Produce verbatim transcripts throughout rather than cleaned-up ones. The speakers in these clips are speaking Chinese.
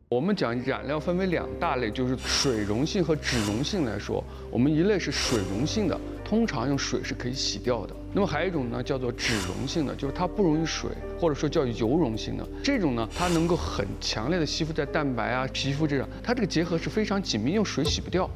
我们讲染料分为两大类，就是水溶性和脂溶性来说，我们一类是水溶性的，通常用水是可以洗掉的。那么还有一种呢，叫做脂溶性的，就是它不溶于水，或者说叫油溶性的。这种呢，它能够很强烈的吸附在蛋白啊、皮肤这样，它这个结合是非常紧密，用水洗不掉。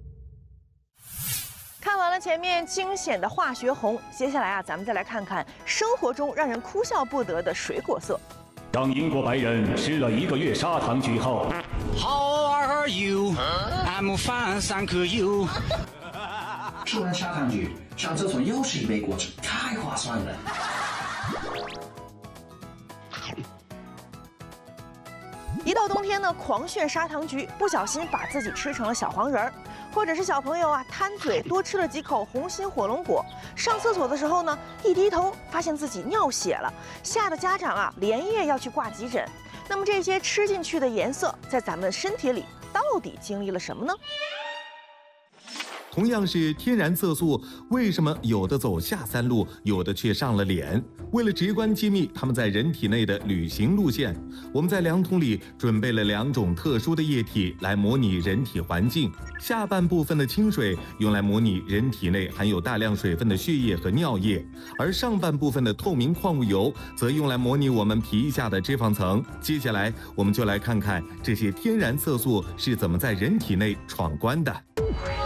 看完了前面惊险的化学红，接下来啊，咱们再来看看生活中让人哭笑不得的水果色。 当英国白人吃了一个月砂糖橘后 ，How are you? I'm fine, thank you. 吃完砂糖橘，上厕所又是一杯果汁，太划算了。 一到冬天呢，狂炫砂糖橘，不小心把自己吃成了小黄人儿。或者是小朋友啊，贪嘴多吃了几口红心火龙果，上厕所的时候呢，一低头发现自己尿血了，吓得家长啊连夜要去挂急诊。那么这些吃进去的颜色，在咱们身体里到底经历了什么呢？ 同样是天然色素，为什么有的走下三路，有的却上了脸？为了直观揭秘它们在人体内的旅行路线，我们在量筒里准备了两种特殊的液体来模拟人体环境。下半部分的清水用来模拟人体内含有大量水分的血液和尿液，而上半部分的透明矿物油则用来模拟我们皮下的脂肪层。接下来，我们就来看看这些天然色素是怎么在人体内闯关的。